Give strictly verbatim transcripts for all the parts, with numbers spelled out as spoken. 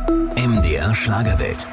M D R Schlagerwelt.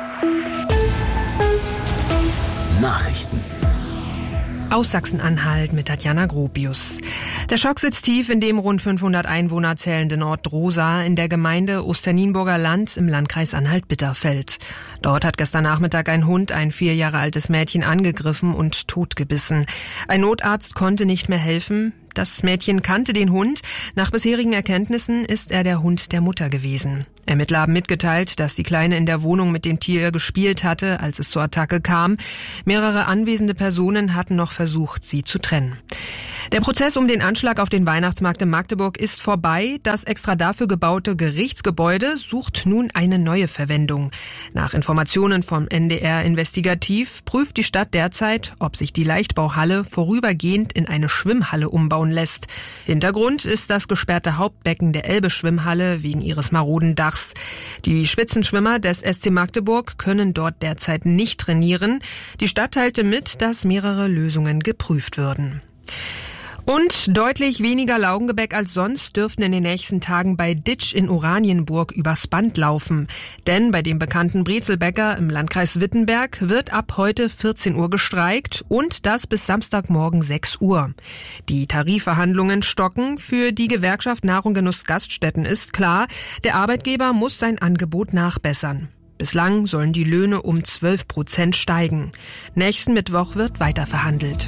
Nachrichten. Aus Sachsen-Anhalt mit Tatjana Gropius. Der Schock sitzt tief in dem rund fünfhundert Einwohner zählenden Ort Drosa in der Gemeinde Osternienburger Land im Landkreis Anhalt-Bitterfeld. Dort hat gestern Nachmittag ein Hund ein vier Jahre altes Mädchen angegriffen und totgebissen. Ein Notarzt konnte nicht mehr helfen. Das Mädchen kannte den Hund. Nach bisherigen Erkenntnissen ist er der Hund der Mutter gewesen. Ermittler haben mitgeteilt, dass die Kleine in der Wohnung mit dem Tier gespielt hatte, als es zur Attacke kam. Mehrere anwesende Personen hatten noch versucht, sie zu trennen. Der Prozess um den Anschlag auf den Weihnachtsmarkt in Magdeburg ist vorbei. Das extra dafür gebaute Gerichtsgebäude sucht nun eine neue Verwendung. Nach Informationen vom N D R Investigativ prüft die Stadt derzeit, ob sich die Leichtbauhalle vorübergehend in eine Schwimmhalle umbauen lässt. Hintergrund ist das gesperrte Hauptbecken der Elbe-Schwimmhalle wegen ihres maroden Dachs. Die Spitzenschwimmer des S C Magdeburg können dort derzeit nicht trainieren. Die Stadt teilte mit, dass mehrere Lösungen geprüft würden. Und deutlich weniger Laugengebäck als sonst dürften in den nächsten Tagen bei Ditsch in Oranienburg übers Band laufen. Denn bei dem bekannten Brezelbäcker im Landkreis Wittenberg wird ab heute vierzehn Uhr gestreikt und das bis Samstagmorgen sechs Uhr. Die Tarifverhandlungen stocken. Für die Gewerkschaft Nahrung Genuss Gaststätten ist klar, der Arbeitgeber muss sein Angebot nachbessern. Bislang sollen die Löhne um zwölf Prozent steigen. Nächsten Mittwoch wird weiter verhandelt.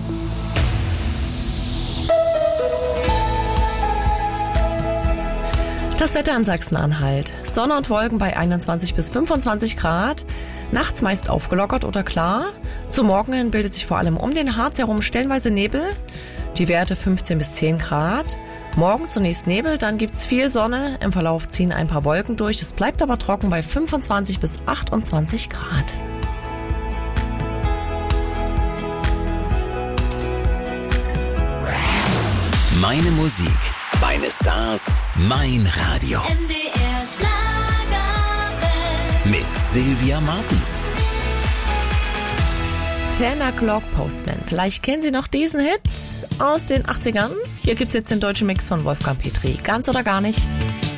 Das Wetter in Sachsen-Anhalt. Sonne und Wolken bei einundzwanzig bis fünfundzwanzig Grad. Nachts meist aufgelockert oder klar. Zum Morgen hin bildet sich vor allem um den Harz herum stellenweise Nebel. Die Werte fünfzehn bis zehn Grad. Morgen zunächst Nebel, dann gibt's viel Sonne. Im Verlauf ziehen ein paar Wolken durch. Es bleibt aber trocken bei fünfundzwanzig bis achtundzwanzig Grad. Meine Musik, meine Stars, mein Radio. M D R Schlagerwelt. Mit Sylvia Martens. Ten O'Clock Postman. Vielleicht kennen Sie noch diesen Hit aus den achtzigern. Hier gibt's jetzt den deutschen Mix von Wolfgang Petri. Ganz oder gar nicht.